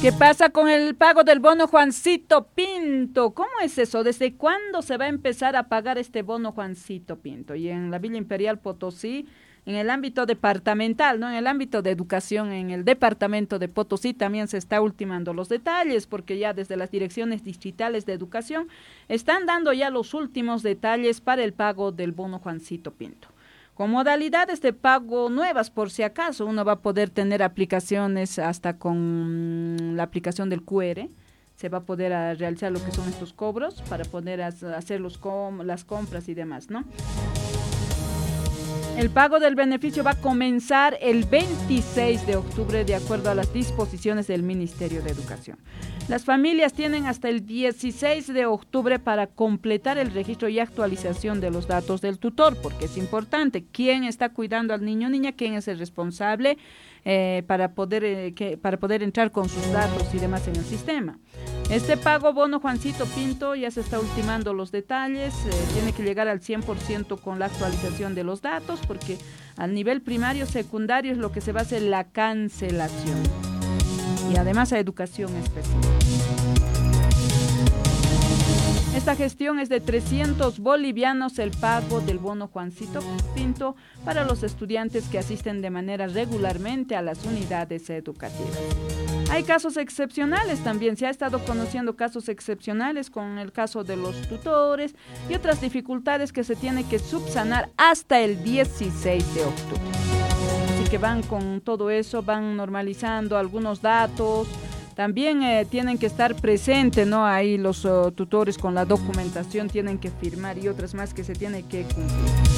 ¿Qué pasa con el pago del bono Juancito Pinto? ¿Cómo es eso? ¿Desde cuándo se va a empezar a pagar este bono Juancito Pinto? Y en la Villa Imperial Potosí, en el ámbito departamental, ¿no? En el ámbito de educación, en el departamento de Potosí también se está ultimando los detalles, porque ya desde las direcciones distritales de educación están dando ya los últimos detalles para el pago del bono Juancito Pinto. Con modalidades de pago nuevas, por si acaso, uno va a poder tener aplicaciones hasta con la aplicación del QR, se va a poder realizar lo que son estos cobros para poder hacer las compras y demás, ¿no? El pago del beneficio va a comenzar el 26 de octubre de acuerdo a las disposiciones del Ministerio de Educación. Las familias tienen hasta el 16 de octubre para completar el registro y actualización de los datos del tutor, porque es importante quién está cuidando al niño o niña, quién es el responsable para poder entrar con sus datos y demás en el sistema. Este pago bono Juancito Pinto ya se está ultimando los detalles, tiene que llegar al 100% con la actualización de los datos, porque al nivel primario, secundario es lo que se va a hacer la cancelación. Y además a educación especial. Esta gestión es de 300 bolivianos el pago del bono Juancito Pinto para los estudiantes que asisten de manera regularmente a las unidades educativas. Hay casos excepcionales también, se ha estado conociendo casos excepcionales con el caso de los tutores y otras dificultades que se tiene que subsanar hasta el 16 de octubre. Así que van con todo eso, van normalizando algunos datos. También tienen que estar presentes, ¿no? Ahí los tutores con la documentación tienen que firmar y otras más que se tienen que cumplir.